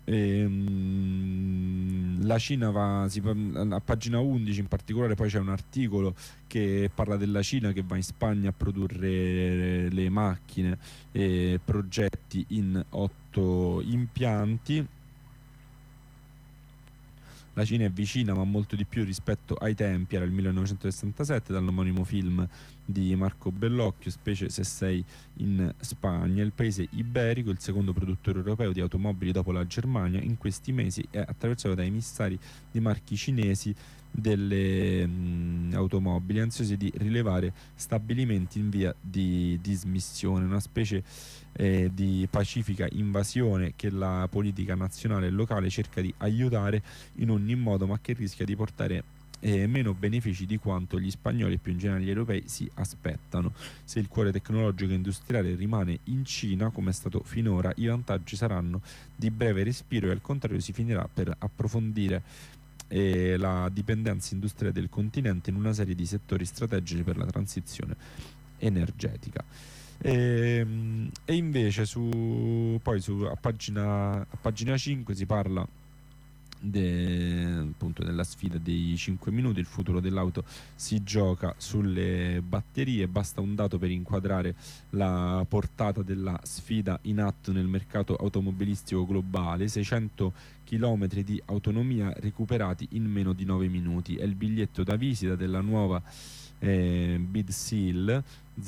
La Cina a pagina 11 in particolare, poi c'è un articolo che parla della Cina che va in Spagna a produrre le macchine, progetti in 8 impianti. La Cina è vicina ma molto di più rispetto ai tempi, era il 1967 dall'omonimo film di Marco Bellocchio, specie se sei in Spagna. Il paese iberico, il secondo produttore europeo di automobili dopo la Germania, in questi mesi è attraversato da emissari di marchi cinesi delle automobili, ansiosi di rilevare stabilimenti in via di dismissione, una specie di pacifica invasione che la politica nazionale e locale cerca di aiutare in ogni modo, ma che rischia di portare meno benefici di quanto gli spagnoli e più in generale gli europei si aspettano. Se il cuore tecnologico e industriale rimane in Cina, come è stato finora, i vantaggi saranno di breve respiro e al contrario si finirà per approfondire la dipendenza industriale del continente in una serie di settori strategici per la transizione energetica. E invece a pagina 5 si parla appunto della sfida dei 5 minuti. Il futuro dell'auto si gioca sulle batterie, basta un dato per inquadrare la portata della sfida in atto nel mercato automobilistico globale: 600 km di autonomia recuperati in meno di 9 minuti. È il biglietto da visita della nuova ByteSeal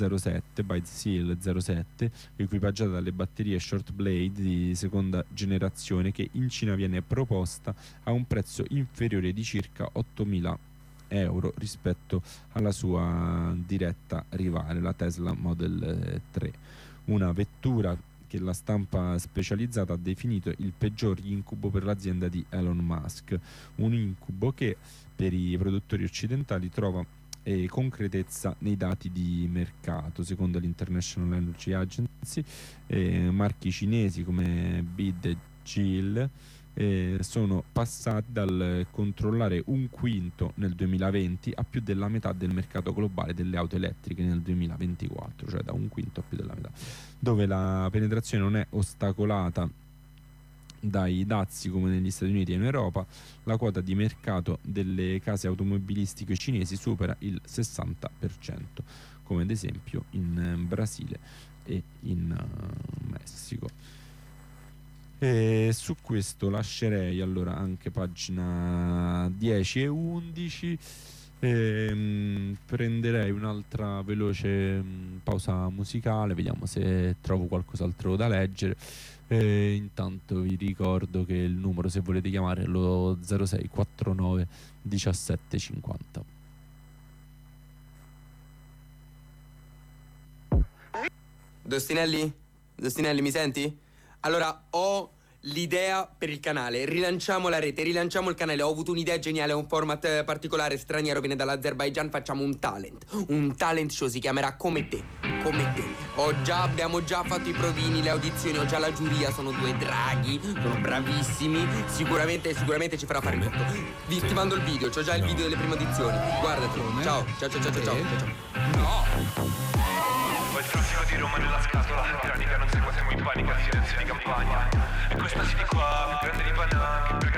07, equipaggiata dalle batterie Short Blade di seconda generazione, che in Cina viene proposta a un prezzo inferiore di circa 8.000 euro rispetto alla sua diretta rivale, la Tesla Model 3, una vettura che la stampa specializzata ha definito il peggior incubo per l'azienda di Elon Musk, un incubo che per i produttori occidentali trova concretezza nei dati di mercato. Secondo l'International Energy Agency, marchi cinesi come BYD e Geely sono passati dal controllare un quinto nel 2020 a più della metà del mercato globale delle auto elettriche nel 2024, cioè da un quinto a più della metà, dove la penetrazione non è ostacolata dai dazi come negli Stati Uniti e in Europa. La quota di mercato delle case automobilistiche cinesi supera il 60%, come ad esempio in Brasile e in Messico. E su questo lascerei allora anche pagina 10 e 11. Prenderei un'altra veloce pausa musicale, vediamo se trovo qualcos'altro da leggere. Intanto vi ricordo che il numero, se volete chiamare, è lo 0649 1750. Dostinelli? Dostinelli, mi senti? Allora, ho l'idea per il canale. Rilanciamo la rete, rilanciamo il canale. Ho avuto un'idea geniale, un format particolare, straniero, viene dall'Azerbaigian. Facciamo un talent show, si chiamerà Come te. Abbiamo già fatto i provini, le audizioni, ho già la giuria, sono 2 draghi, sono bravissimi. Sicuramente ci farà fare molto. Ti mando il video, c'ho già il video delle prime audizioni. Guardatelo. Ciao. No! Ho il traffico di Roma nella scatola, cranica non segue, siamo in panica, silenzio di campagna. E questa si di qua mi prende di banana.